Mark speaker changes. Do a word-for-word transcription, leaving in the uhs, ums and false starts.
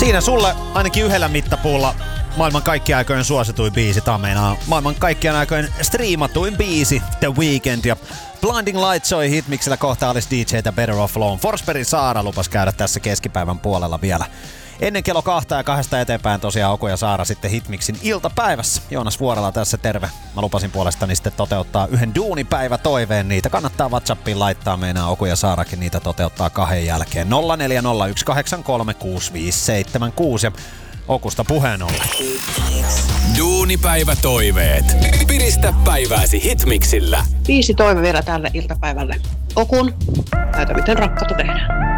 Speaker 1: Siinä sulle ainakin yhdellä mittapuulla maailman kaikkien aikojen suosituin biisi. Tämä on meinaa maailman kaikkien aikojen striimatuin biisi, The Weeknd. Ja Blinding Lights soi Hitmixillä, kohta olisi D J:tä Better Off Alone. Forsbergin Saara lupas käydä tässä keskipäivän puolella vielä. Ennen kello kahta ja kahdesta eteenpäin tosiaan Oku ja Saara sitten Hitmixin iltapäivässä. Joonas Vuorela tässä terve. Mä lupasin puolestani sitten toteuttaa yhden duunipäivä toiveen. Niitä kannattaa WhatsAppiin laittaa. Meinaa Oku ja Saarakin niitä toteuttaa kahden jälkeen. nolla neljä nolla yksi kahdeksan kolme kuusi viisi seitsemän kuusi. Ja Okusta puheen ollen.
Speaker 2: Duunipäivä toiveet. Piristä päivääsi Hitmixillä.
Speaker 3: Viisi toive vielä tälle iltapäivälle. Okun, näytä miten rakkautta tehdään.